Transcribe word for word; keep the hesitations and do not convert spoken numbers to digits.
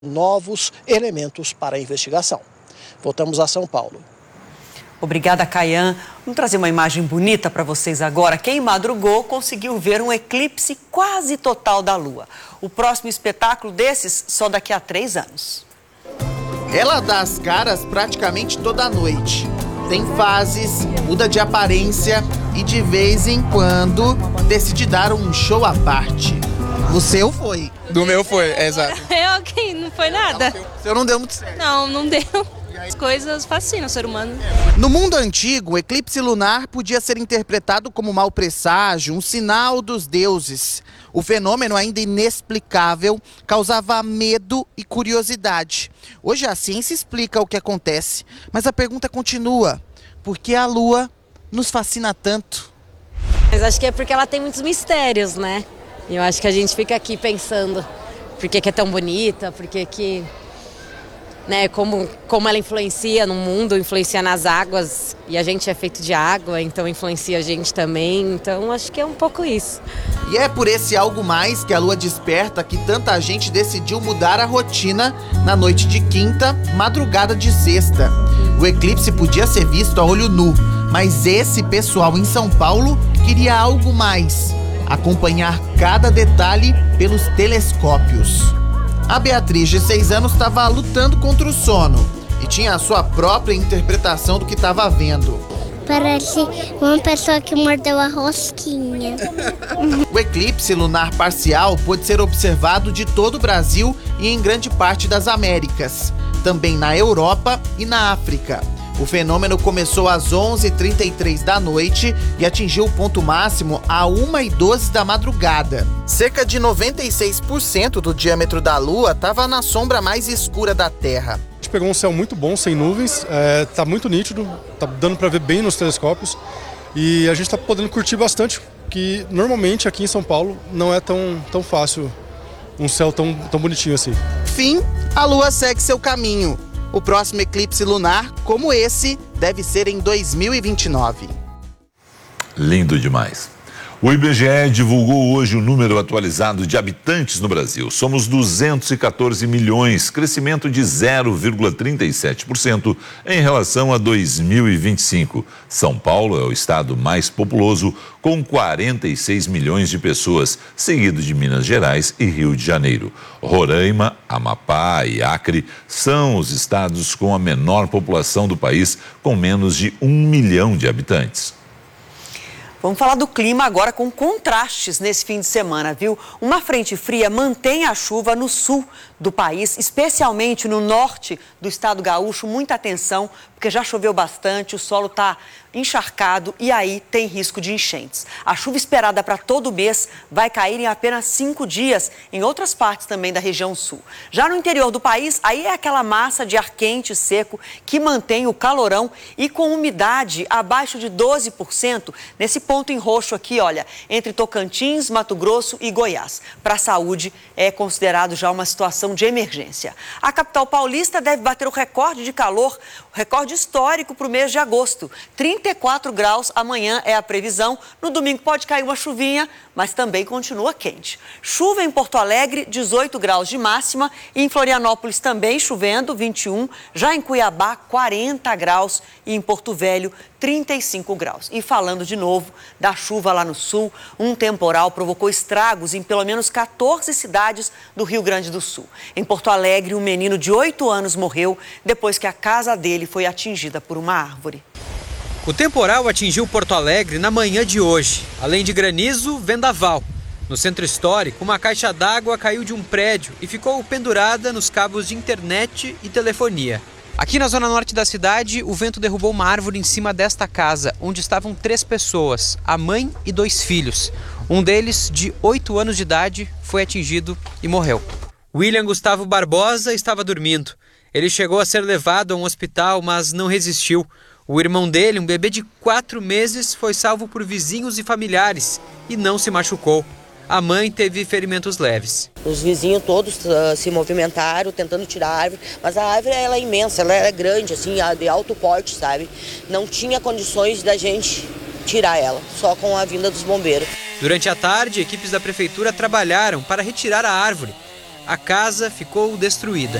novos elementos para a investigação. Voltamos a São Paulo. Obrigada, Caian. Vamos trazer uma imagem bonita para vocês agora. Quem madrugou conseguiu ver um eclipse quase total da Lua. O próximo espetáculo desses só daqui a três anos. Ela dá as caras praticamente toda noite. Tem fases, muda de aparência e de vez em quando decide dar um show à parte. O seu foi. Do meu foi, é exato. Eu que não foi nada. O seu não deu muito certo. Não, não deu. As coisas fascinam o ser humano. No mundo antigo, o eclipse lunar podia ser interpretado como mau presságio, um sinal dos deuses. O fenômeno, ainda inexplicável, causava medo e curiosidade. Hoje a ciência explica o que acontece, mas a pergunta continua: por que a Lua nos fascina tanto? Mas acho que é porque ela tem muitos mistérios, né? E eu acho que a gente fica aqui pensando por que que é tão bonita, por que que... Né, como, como ela influencia no mundo, influencia nas águas, e a gente é feito de água, então influencia a gente também, então acho que é um pouco isso. E é por esse algo mais que a Lua desperta que tanta gente decidiu mudar a rotina na noite de quinta, madrugada de sexta. O eclipse podia ser visto a olho nu, mas esse pessoal em São Paulo queria algo mais: acompanhar cada detalhe pelos telescópios. A Beatriz, de seis anos, estava lutando contra o sono e tinha a sua própria interpretação do que estava vendo. Parece uma pessoa que mordeu a rosquinha. O eclipse lunar parcial pôde ser observado de todo o Brasil e em grande parte das Américas, também na Europa e na África. O fenômeno começou às onze e trinta e três da noite e atingiu o ponto máximo a uma e doze da madrugada. Cerca de noventa e seis por cento do diâmetro da Lua estava na sombra mais escura da Terra. A gente pegou um céu muito bom, sem nuvens, é, tá muito nítido, tá dando para ver bem nos telescópios e a gente está podendo curtir bastante, que normalmente aqui em São Paulo não é tão, tão fácil um céu tão, tão bonitinho assim. Fim, a Lua segue seu caminho. O próximo eclipse lunar, como esse, deve ser em dois mil e vinte e nove. Lindo demais. O I B G E divulgou hoje o número atualizado de habitantes no Brasil. Somos duzentos e quatorze milhões, crescimento de zero vírgula trinta e sete por cento em relação a dois mil e vinte e cinco. São Paulo é o estado mais populoso, com quarenta e seis milhões de pessoas, seguido de Minas Gerais e Rio de Janeiro. Roraima, Amapá e Acre são os estados com a menor população do país, com menos de um milhão de habitantes. Vamos falar do clima agora com contrastes nesse fim de semana, viu? Uma frente fria mantém a chuva no sul do país, especialmente no norte do estado gaúcho. Muita atenção, porque já choveu bastante, o solo está encharcado e aí tem risco de enchentes. A chuva esperada para todo o mês vai cair em apenas cinco dias em outras partes também da região sul. Já no interior do país, aí é aquela massa de ar quente e seco que mantém o calorão e com umidade abaixo de doze por cento, nesse ponto em roxo aqui, olha, entre Tocantins, Mato Grosso e Goiás. Para a saúde é considerado já uma situação de emergência. A capital paulista deve bater o recorde de calor, o recorde histórico para o mês de agosto. trinta e quatro graus amanhã é a previsão. No domingo pode cair uma chuvinha, mas também continua quente. Chuva em Porto Alegre, dezoito graus de máxima. E em Florianópolis também chovendo, vinte e um. Já em Cuiabá, quarenta graus. E em Porto Velho, trinta e cinco graus. E falando de novo da chuva lá no sul, um temporal provocou estragos em pelo menos quatorze cidades do Rio Grande do Sul. Em Porto Alegre, um menino de oito anos morreu depois que a casa dele foi atingida por uma árvore. O temporal atingiu Porto Alegre na manhã de hoje. Além de granizo, vendaval. No centro histórico, uma caixa d'água caiu de um prédio e ficou pendurada nos cabos de internet e telefonia. Aqui na zona norte da cidade, o vento derrubou uma árvore em cima desta casa, onde estavam três pessoas, a mãe e dois filhos. Um deles, de oito anos de idade, foi atingido e morreu. William Gustavo Barbosa estava dormindo. Ele chegou a ser levado a um hospital, mas não resistiu. O irmão dele, um bebê de quatro meses, foi salvo por vizinhos e familiares e não se machucou. A mãe teve ferimentos leves. Os vizinhos todos uh, se movimentaram, tentando tirar a árvore, mas a árvore ela é imensa, ela era grande, assim, de alto porte, sabe? Não tinha condições da gente tirar ela, só com a vinda dos bombeiros. Durante a tarde, equipes da prefeitura trabalharam para retirar a árvore. a casa ficou destruída.